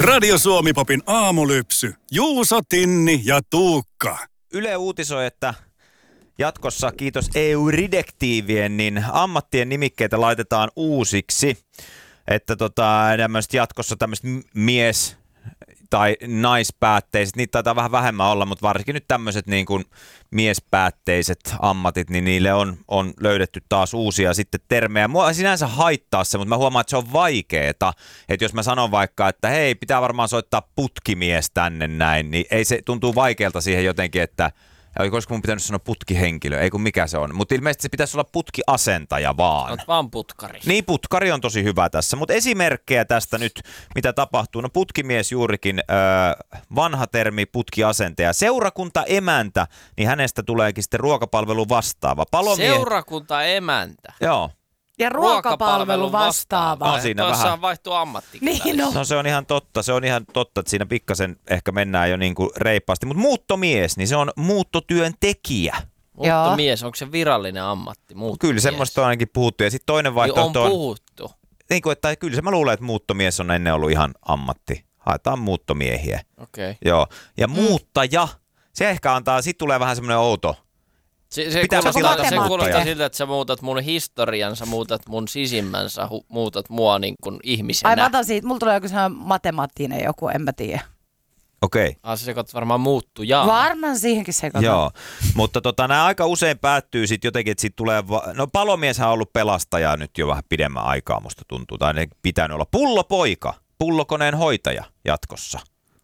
Radio Suomi-popin aamulypsy. Juuso, Tinni ja Tuukka. Yle uutisoi, että jatkossa, kiitos EU-direktiivien, niin ammattien nimikkeitä laitetaan uusiksi. Että jatkossa tämmöiset mies- tai naispäätteiset, niitä taitaa vähän vähemmän olla, mutta varsinkin nyt tämmöiset niin kuin miespäätteiset ammatit, niin niille on löydetty taas uusia sitten termejä. Mua sinänsä haittaa se, mutta mä huomaan, että se on vaikeeta. Että jos mä sanon vaikka, että hei, pitää varmaan soittaa putkimies tänne näin, niin ei se tuntuu vaikealta siihen jotenkin, että olisiko mun pitänyt sanoa putkihenkilö, ei kun mikä se on. Mutta ilmeisesti se pitäisi olla putkiasentaja vaan. Olet vaan putkari. Niin, putkari on tosi hyvä tässä. Mutta esimerkkejä tästä nyt, mitä tapahtuu. No putkimies juurikin, vanha termi putkiasentaja. Seurakuntaemäntä, niin hänestä tuleekin sitten ruokapalvelu vastaava. Seurakuntaemäntä? Joo. Ja ruokapalvelu vastaava. No, siinä vähän vaihtuu ammatti. Niin, no se on ihan totta, että siinä pikkasen ehkä mennään jo niin kuin reippaasti. Mutta muuttomies, niin se on muuttotyöntekijä. Muuttomies, onko se virallinen ammatti? Kyllä semmoista on ainakin puhuttu. Ja sitten toinen vaihtoehto on puhuttu. Niin kuin, että kyllä mä luulen, että muuttomies on ennen ollut ihan ammatti. Haetaan muuttomiehiä. Okei. Joo. Ja muuttaja, se ehkä antaa, sit tulee vähän semmoinen outo. Se kuulostaa siltä, että sä muutat mun historian, sä muutat mun sisimmänsä, muutat mua niin kuin ihmisenä. Ai mä otan siitä, mulla tulee joku sellainen matemaattinen joku, en mä tiedä. Okei. Se sekoittaa varmaan muuttujaa. Varmaan siihenkin sekoittaa. Joo, mutta nämä aika usein päättyy sitten jotenkin, että siitä tulee, no palomieshän on ollut pelastaja nyt jo vähän pidemmän aikaa, musta tuntuu, tai ne pitänyt olla pullopoika, pullokoneen hoitaja jatkossa.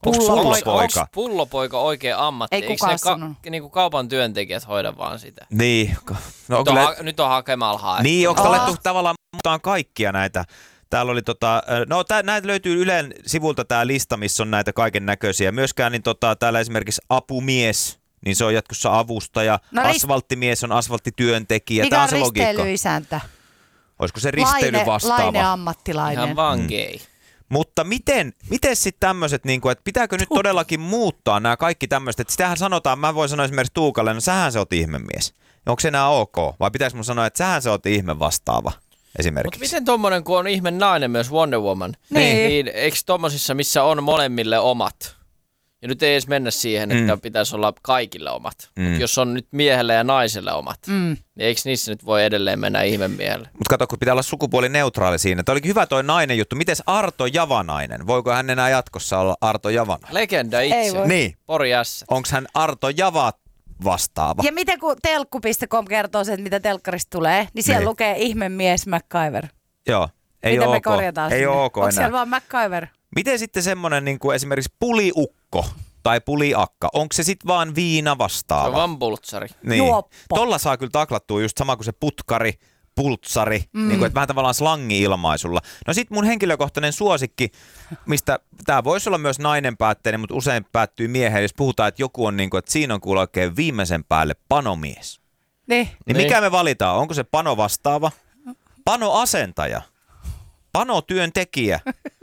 Onko pullopoika oikea ammatti? Ei kukaan sanonut. Niinku kaupan työntekijät hoida vaan sitä? Niin. No, nyt on hakemalla haettu. Niin, onko alettu tavallaan muutaan kaikkia näitä? Täällä oli näitä löytyy Ylen sivulta tää lista, missä on näitä kaiken näköisiä. Myöskään niin täällä esimerkiksi apumies, niin se on jatkossa avustaja. No, asfalttimies on asfalttityöntekijä. Mikä on risteilyisäntä? Olisiko se risteily vastaava? Laine-ammattilainen. Ihan vaan gay. Mutta miten sitten tämmöiset, niin että pitääkö nyt todellakin muuttaa nämä kaikki tämmöiset, että sitähän sanotaan, mä voin sanoa esimerkiksi Tuukalle, no sähän se oot ihmemies. Onko se enää ok? Vai pitäisikö mun sanoa, että sähän se oot ihme vastaava esimerkiksi? Mutta miten tommonen, kun on ihme nainen myös Wonder Woman, niin eikö tommosissa, missä on molemmille omat? Ja nyt ei edes mennä siihen, että pitäisi olla kaikille omat. Mutta jos on nyt miehelle ja naiselle omat, niin eikö niissä nyt voi edelleen mennä ihmemiehelle? Mutta kato, kun pitää olla sukupuolineutraali siinä. Tämä olikin hyvä toi nainen juttu. Mites Arto Javanainen? Voiko hän enää jatkossa olla Arto Javanainen? Legenda itse. Niin. Pori S. Onko hän Arto Java vastaava? Ja miten kun telkku.com kertoo sen, mitä telkkarista tulee, niin siellä lukee ihmemies MacGyver. Joo. Ei miten ole me korjataan ei sinne? ole ok Onko enää. siellä vaan MacGyver? Miten sitten semmoinen niin kuin esimerkiksi puliukko tai puliakka, onko se sitten vaan viina vastaava? Se on vaan pultsari. Niin. Juoppo. Tolla saa kyllä taklattua just sama kuin se putkari, pultsari, niin kuin, että vähän tavallaan slangi-ilmaisulla. No sit mun henkilökohtainen suosikki, mistä tää voisi olla myös nainen päätteinen, mutta usein päättyy mieheen, jos puhutaan, että joku on niin kuin, että siinä on kuulla oikein viimeisen päälle panomies. Niin. Niin mikä me valitaan? Onko se pano vastaava? Panoasentaja? Panotyöntekijä?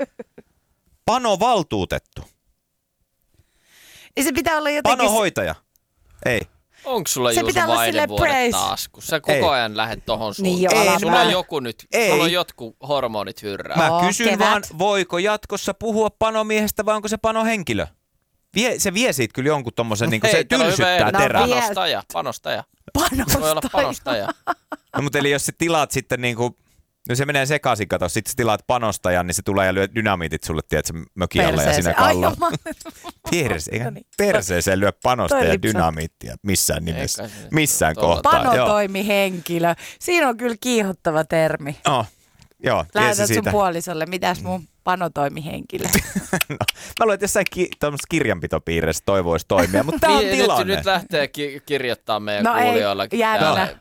Panovaltuutettu? Ja se pitää olla jotenkin... Panohoitaja? Ei. Onko sulla se Juuso Vainevuodet taas, kun sä koko ajan lähdet tohon suuntaan? Niin sulla on joku nyt, sulla on jotkut hormonit hyrrää. Mä kysyn vaan, voiko jatkossa puhua panomiehestä vai onko se panohenkilö? Se vie siitä kyllä jonkun tommosen, niin se tylsyttää terää. Panostaja. Voi olla panostaja. No mutta eli jos sä tilaat sitten niinku, no se menee sekaisin, kato, sit sä tilaat panostajan, niin se tulee ja lyö dynamiitit sulle, tiedätkö, mökialle ja sinne kalloon. Perseeseen lyö panostaja ja dynamiittia missään nimessä, missään kohtaa. Panotoimihenkilö. Siinä on kyllä kiihottava termi. Joo, lähetät sun puolisolle, mitäs mun panotoimihenkilö? No, mä luulen, että jossain kirjanpitopiirissä toi voisi toimia, mutta tää on tilanne. Nyt lähtee kirjoittaa meidän kuulijoilla